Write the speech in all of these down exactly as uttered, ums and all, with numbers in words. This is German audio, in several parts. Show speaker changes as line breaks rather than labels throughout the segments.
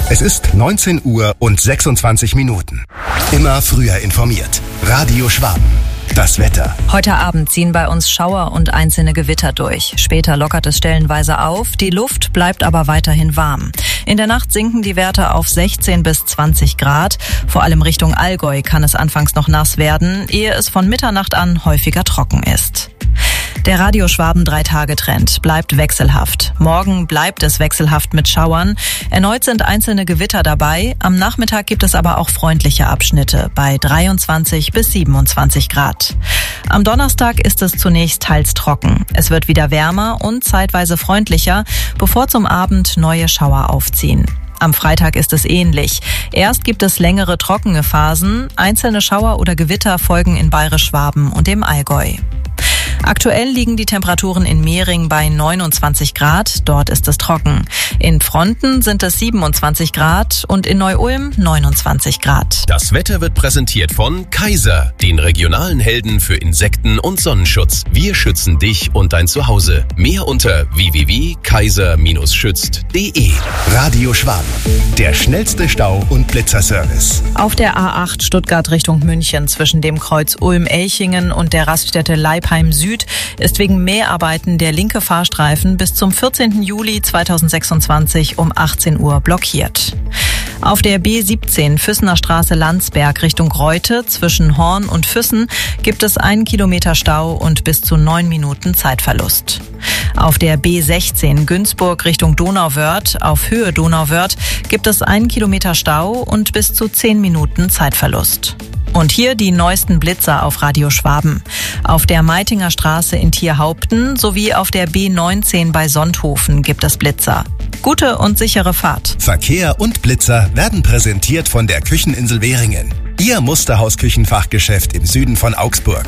Es ist neunzehn Uhr und sechsundzwanzig Minuten. Immer früher informiert. Radio Schwaben. Das Wetter.
Heute Abend ziehen bei uns Schauer und einzelne Gewitter durch. Später lockert es stellenweise auf. Die Luft bleibt aber weiterhin warm. In der Nacht sinken die Werte auf sechzehn bis zwanzig Grad. Vor allem Richtung Allgäu kann es anfangs noch nass werden, ehe es von Mitternacht an häufiger trocken ist. Der Radio Schwaben Drei-Tage-Trend bleibt wechselhaft. Morgen bleibt es wechselhaft mit Schauern. Erneut sind einzelne Gewitter dabei. Am Nachmittag gibt es aber auch freundliche Abschnitte bei dreiundzwanzig bis siebenundzwanzig Grad. Am Donnerstag ist es zunächst teils trocken. Es wird wieder wärmer und zeitweise freundlicher, bevor zum Abend neue Schauer aufziehen. Am Freitag ist es ähnlich. Erst gibt es längere trockene Phasen. Einzelne Schauer oder Gewitter folgen in Bayerisch-Schwaben und dem Allgäu. Aktuell liegen die Temperaturen in Mehring bei neunundzwanzig Grad, dort ist es trocken. In Pfronten sind es siebenundzwanzig Grad und in Neu-Ulm neunundzwanzig Grad.
Das Wetter wird präsentiert von Kaiser, den regionalen Helden für Insekten- und Sonnenschutz. Wir schützen dich und dein Zuhause. Mehr unter w w w punkt kaiser schützt punkt d e.
Radio Schwaben. Der schnellste Stau- und Blitzerservice.
Auf der A acht Stuttgart Richtung München zwischen dem Kreuz Ulm-Elchingen und der Raststätte Leipheim Süd ist wegen Mäharbeiten der linke Fahrstreifen bis zum vierzehnten Juli zweitausendsechsundzwanzig um achtzehn Uhr blockiert. Auf der B siebzehn Füssener Straße Landsberg Richtung Reute zwischen Horn und Füssen gibt es einen Kilometer Stau und bis zu neun Minuten Zeitverlust. Auf der B sechzehn Günzburg Richtung Donauwörth auf Höhe Donauwörth gibt es einen Kilometer Stau und bis zu zehn Minuten Zeitverlust. Und hier die neuesten Blitzer auf Radio Schwaben. Auf der Meitinger Straße in Tierhaupten sowie auf der B neunzehn bei Sonthofen gibt es Blitzer. Gute und sichere Fahrt.
Verkehr und Blitzer werden präsentiert von der Kücheninsel Währingen. Ihr Musterhaus-Küchenfachgeschäft im Süden von Augsburg.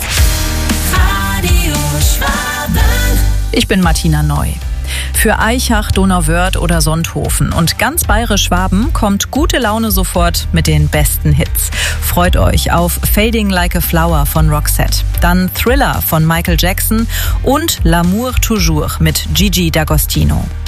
Radio Schwaben.
Ich bin Martina Neu. Für Aichach, Donauwörth oder Sonthofen und ganz Bayerisch-Schwaben kommt gute Laune sofort mit den besten Hits. Freut euch auf Fading Like a Flower von Roxette, dann Thriller von Michael Jackson und L'amour toujours mit Gigi D'Agostino.